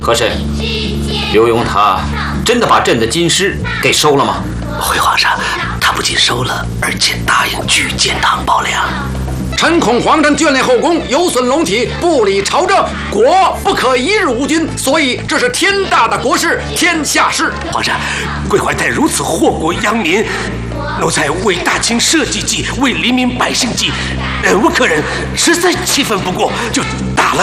和珅，刘墉他真的把朕的金狮给收了吗？ 回皇上，他不仅收了，而且答应举荐唐宝良。 臣恐皇上眷恋后宫，有损龙体，不理朝政，国不可一日无君。所以这是天大的国事，天下事。 皇上，贵怀泰如此祸国殃民，奴才为大清社稷计，为黎民百姓计，忍无可忍，实在气愤不过，就